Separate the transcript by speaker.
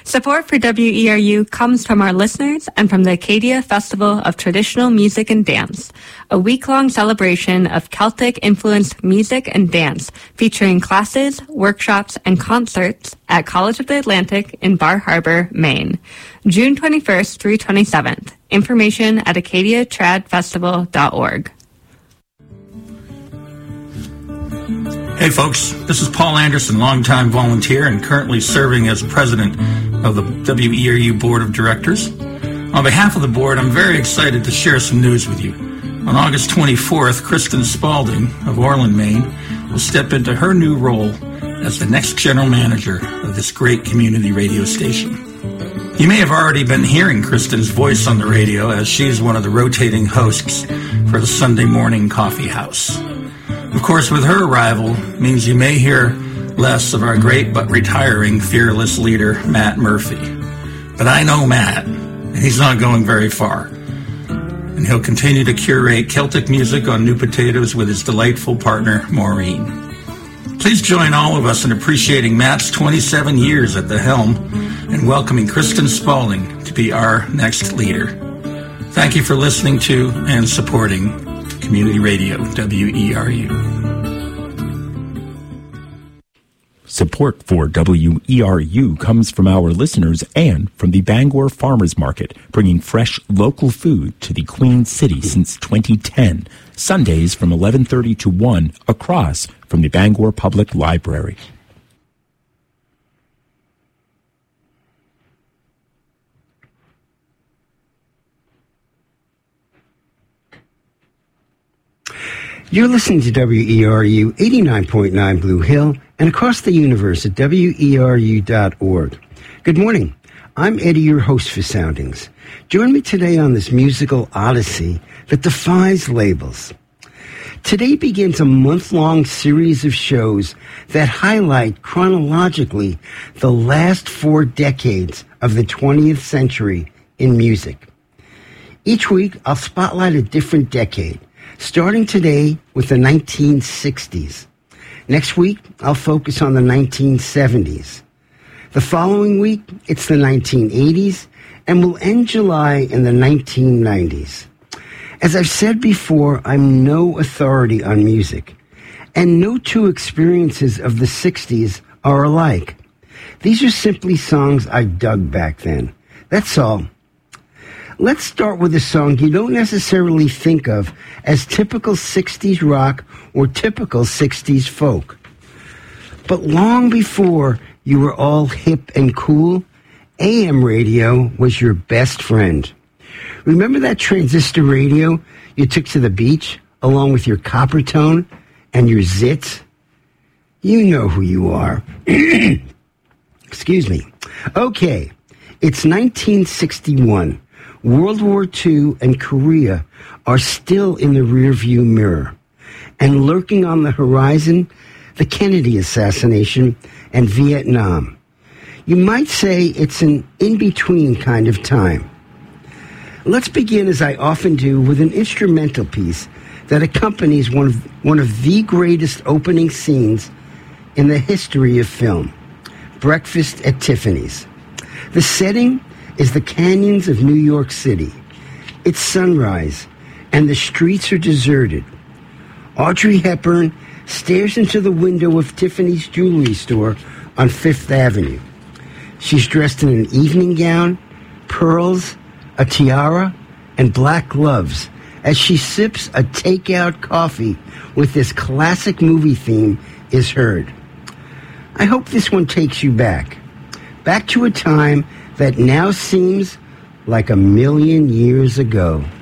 Speaker 1: Support for WERU comes from our listeners and from the Acadia Festival of Traditional Music and Dance, a week-long celebration of Celtic-influenced music and dance featuring classes, workshops, and concerts at College of the Atlantic in Bar Harbor, Maine, June 21st through 27th. Information at acadiatradfestival.org.
Speaker 2: Hey folks, this is Paul Anderson, longtime volunteer and currently serving as president of the WERU Board of Directors. On behalf of the board, I'm very excited to share some news with you. On August 24th, Kristen Spalding of Orland, Maine, will step into her new role as the next general manager of this great community radio station. You may have already been hearing Kristen's voice on the radio as she's one of the rotating hosts for the Sunday Morning Coffee House. Of course, with her arrival means you may hear less of our great but retiring fearless leader, Matt Murphy. But I know Matt, and he's not going very far. And he'll continue to curate Celtic music on New Potatoes with his delightful partner, Maureen. Please join all of us in appreciating Matt's 27 years at the helm and welcoming Kristen Spalding to be our next leader. Thank you for listening to and supporting Community Radio, WERU.
Speaker 3: Support for WERU comes from our listeners and from the Bangor Farmers Market, bringing fresh local food to the Queen City since 2010. Sundays from 11:30 to 1 across from the Bangor Public Library.
Speaker 4: You're listening to WERU 89.9 Blue Hill and across the universe at WERU.org. Good morning. I'm Eddie, your host for Soundings. Join me today on this musical odyssey that defies labels. Today begins a month-long series of shows that highlight chronologically the last 4 decades of the 20th century in music. Each week, I'll spotlight a different decade, starting today with the 1960s. Next week, I'll focus on the 1970s. The following week, it's the 1980s, and we'll end July in the 1990s. As I've said before, I'm no authority on music, and no two experiences of the 60s are alike. These are simply songs I dug back then. That's all. Let's start with a song you don't necessarily think of as typical 60s rock or typical 60s folk. But long before you were all hip and cool, AM radio was your best friend. Remember that transistor radio you took to the beach along with your Coppertone and your zits? You know who you are. Excuse me. Okay, it's 1961. World War II and Korea are still in the rearview mirror. And lurking on the horizon, the Kennedy assassination and Vietnam. You might say it's an in-between kind of time. Let's begin, as I often do, with an instrumental piece that accompanies one of the greatest opening scenes in the history of film, Breakfast at Tiffany's. The setting is the canyons of New York City. It's sunrise, and the streets are deserted. Audrey Hepburn stares into the window of Tiffany's jewelry store on Fifth Avenue. She's dressed in an evening gown, pearls, a tiara, and black gloves as she sips a takeout coffee with this classic movie theme is heard. I hope this one takes you back to a time that now seems like 1,000,000 years ago.